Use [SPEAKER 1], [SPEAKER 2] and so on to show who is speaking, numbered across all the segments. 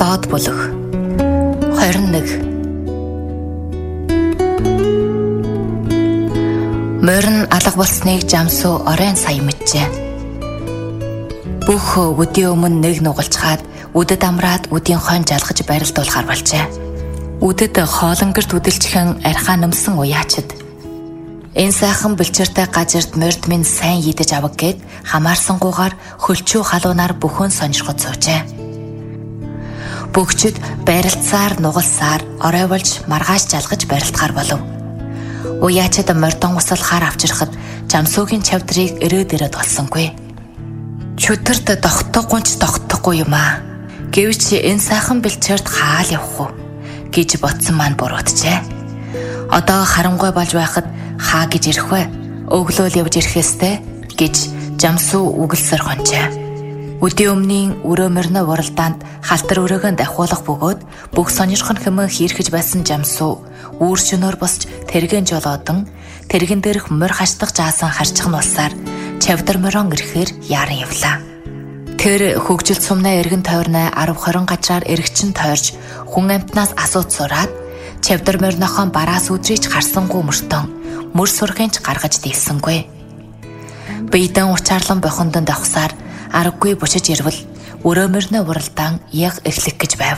[SPEAKER 1] Доод бүлэг 21. Морин алга болсныг Жамсуу оройн сая мэджээ. Бүх үдийн өмнө нэг нугалчхаад үдэд амраад үдийн хойно жалгаж барилдуулахар болжээ. Үдэд хоолонгорт үдэлчхэн архаа нөмсөн уяачид. Энэ сайхан бэлчээртэй газарт морд минь сайн идэж аваг гээд хамаарсангуугаар хөлчүү халуунаар бүхэн сонирхож суужээ. Бүгчид барилцаар нугалсаар орой болж маргааш жалгаж барилдахар болов. Уяачид мордон усал хар авчирхад Жамсуугийн чавдрыг ирээд олсонгүй. Чөтөрт тогтдоггүй юм аа. Гэвч энэ сайхан бэлчээрт хаал явах уу гэж ботсон маань бурууджээ. Одоо харамгой болж байхад хаа гэж ирэх вэ? Өглөөл явж ирэхээстэй гэж Жамсуу үгэлсэр хонжээ. Үдийн өмнгийн өрөө морины уралдаанд халтар өрөөгөө дахиулах бөгөөд бүх сонирхон хэмээн хийрхэж байсан Жамсуу үүр шөнөөр босч тэргэн жолоодон тэргэн дээрх морь хаштах жаасан харчих нь болсаар чавдар морон ирэхээр яаран явлаа. Тэр хөгжил сумнаа эргэн тойрноо 10-20 газраар эргчин тойрж хүн амтнаас асууц сураад чавдар морнохон бараас үдрийч харсангуй мөртөн мөр сурхынч гаргаж дийлсэнгүй. Бийдэн учаарлан бохондон давхсаар аргагүй бучиж ирвэл өрөө морины уралдаан яг эхлэх гэж байв.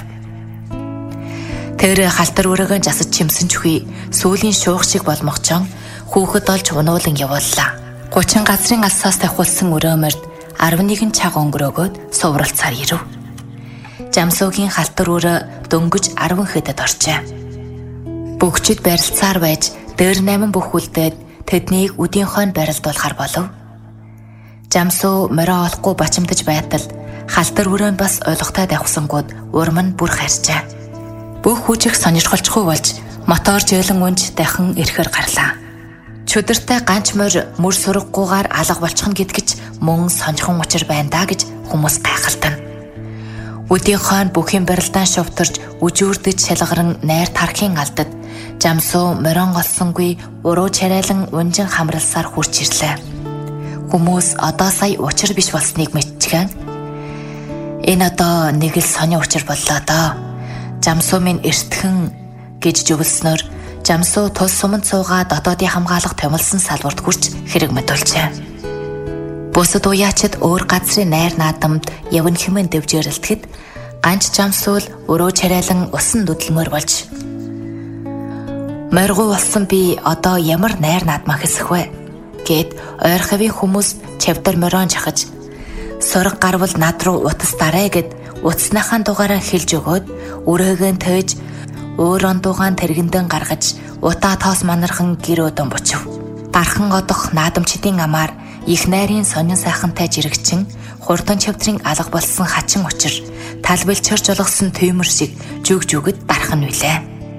[SPEAKER 1] Тэр халтар өрөөгөө засаж чимсэн чүхий сүүлийн шуух шиг болмогчон хүүхэд олж унуулан явууллаа. 30 газрын алсаас тавхулсан өрөө морд 11 цаг өнгөрөөгөөд сувралцаар ирэв. Жамсуугийн халтар өрөө дөнгөж 10 хэдэд орчээ. Бүгчид барилцаар байж дээр 8 бүх үлдээд тэднийг үдийн хойно барилдуулахар болов. Жамсуу мороо олохгүй бачимдаж байтал халтар өрөөнд бас ойлгохтой давхсангууд урам нь бүр харьжээ. Бүх хүчиг сонирхолцгүй болж мотор жээлэн унж дахин ирэхээр гарлаа. Чөдөртэй ганч мөр сургагүйгээр алга болчих нь гэдгэж мөн сонирхон учир байна даа гэж хүмүүс гайхалтана. Үдийн хойно бүхийн барилдаан шувтарж үжүүрдэж шалгаран найр тархийн алдад Жамсуу морон олсонгүй уруу чарайлан унжин хамралсаар хурч ирлээ. Хүмүүс одоо сая учир биш болсныг мэдчихэн. Энэ одоо нэг л сони учир боллоо доо. Жамсуу минь эртхэн гэж зөвлснөөр Жамсуу тус суманд суугаад дотоодын хамгаалах томилсон салбарт хүрч хэрэг мэдүүлжээ. Бусад уяачид өөр газрын найр наадамд явна хэмээн дэвжээрэлтгэд ганч Жамсуу л өрөө чарайлан усан нүдлмөр болж моргуу болсон би одоо ямар найр наадмаа хэсэх вэ гэд ойрховын хүмүүс чавдар морон жахаж сураг гарвал над руу утас дараа гэд утасныхаа дугаараа хэлж өгөөд өрөөгөө тойж өөр ондуугаан тэргэндэн гаргаж утаа тоос манархан гэр өдөн бочив. Дархан одох наадамчдын амаар их найрын сонин сайхантай жирэгчин хурдан чавдрын алга болсон хачин учир тал бэлчэрж олгосон түймэр шиг жүгжүгэд дархан нүлээ.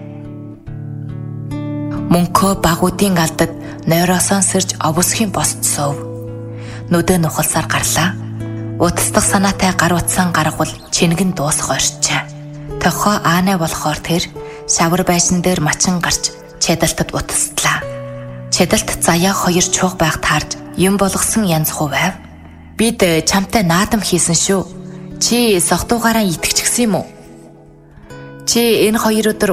[SPEAKER 1] Мөнхөө багуудын алдад нойроосон сэрж обосхийн бост суув. Нүдэ нухалсаар гарлаа. Утасдах санаатай гар утсан гаргавал чингэн дуусах орчжээ. Тохоо аанаа болохоор тэр шавар байшин дээр мачин гарч чадалтад утастлаа. Чадалт заяа 2 чууг байх таарж юм болгосон янз хувайв. Бид чамтай наадам хийсэн шүү. Чи согтуугаараа итгэчихсэн юм уу? Чи энэ 2 өдөр